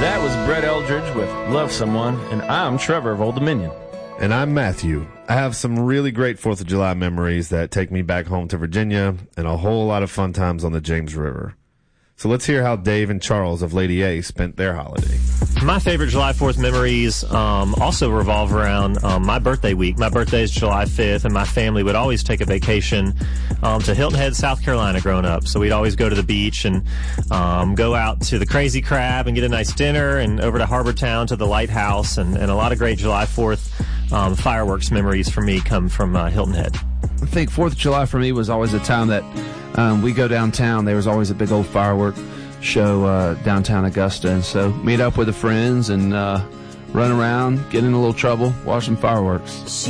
That was Brett Eldridge with Love Someone, and I'm Trevor of Old Dominion. And I'm Matthew. I have some really great 4th of July memories that take me back home to Virginia and a whole lot of fun times on the James River. So let's hear how Dave and Charles of Lady A spent their holiday. My favorite July 4th memories also revolve around my birthday week. My birthday is July 5th, and my family would always take a vacation to Hilton Head, South Carolina growing up. So we'd always go to the beach and go out to the Crazy Crab and get a nice dinner, and over to Harbor Town to the Lighthouse, and a lot of great July 4th fireworks memories for me come from Hilton Head. I think 4th of July for me was always a time that we go downtown. There was always a big old firework show downtown Augusta, and so meet up with the friends and run around, get in a little trouble, watch some fireworks.